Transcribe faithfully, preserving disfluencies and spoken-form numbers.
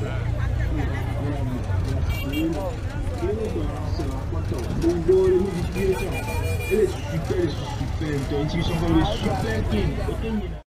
Elle est super, elle est super. Une super clean.